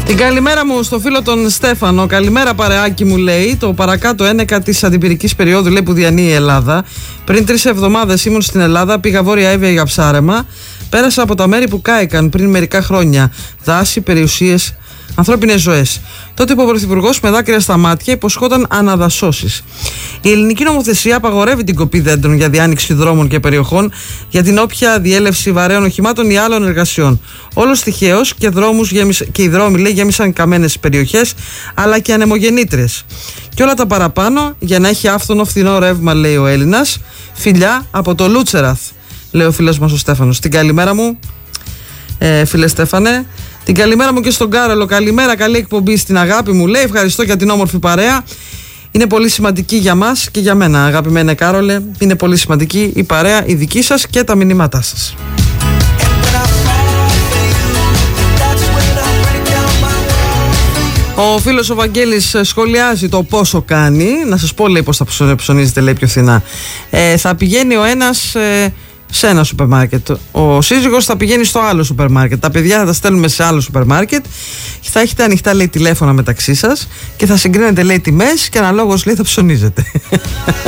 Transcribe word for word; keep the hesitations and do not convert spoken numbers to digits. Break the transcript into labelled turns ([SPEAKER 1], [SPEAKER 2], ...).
[SPEAKER 1] Την καλημέρα μου στο φίλο τον Στέφανο. Καλημέρα παρεάκι μου, λέει. Το παρακάτω ένεκα της αντιπυρικής περίοδου, λέει, που διανύει η Ελλάδα. Πριν τρεις εβδομάδες ήμουν στην Ελλάδα, πήγα Βόρεια Εύβοια για ψάρεμα. Πέρασα από τα μέρη που κάηκαν πριν μερικά χρόνια. Δάση, περιουσίες, ανθρώπινες ζωές. Τότε ο Πρωθυπουργός με δάκρυα στα μάτια υποσχόταν αναδασώσεις. Η ελληνική νομοθεσία απαγορεύει την κοπή δέντρων για διάνοιξη δρόμων και περιοχών για την όποια διέλευση βαρέων οχημάτων ή άλλων εργασιών. Όλος τυχαίως και, δρόμους γέμισε, και οι δρόμοι, λέει, γέμισαν καμένες περιοχές αλλά και ανεμογεννήτριες. Και όλα τα παραπάνω για να έχει άφθονο φθηνό ρεύμα, λέει ο Έλληνας. Φιλιά από το Λούτσεραθ, λέει ο φίλος μας ο Στέφανος. Την καλημέρα μου, ε, φίλε Στέφανε. Την καλημέρα μου και στον Κάρολο. Καλημέρα, καλή εκπομπή στην αγάπη μου, λέει. Ευχαριστώ για την όμορφη παρέα. Είναι πολύ σημαντική για μας και για μένα, αγαπημένε Κάρολε. Είναι πολύ σημαντική η παρέα, η δική σας και τα μηνύματά σας. Ο φίλος ο Βαγγέλης σχολιάζει το πόσο κάνει. Να σας πω, λέει, πώς θα ψωνίζετε, λέει, πιο φθηνά. Ε, θα πηγαίνει ο ένας ε, σε ένα σούπερ μάρκετ. Ο σύζυγος θα πηγαίνει στο άλλο σούπερ μάρκετ. Τα παιδιά θα τα στέλνουμε σε άλλο σούπερ μάρκετ. Θα έχετε ανοιχτά, λέει, τηλέφωνα μεταξύ σας και θα συγκρίνετε, λέει, τιμές και αναλόγως, λέει, θα ψωνίζετε.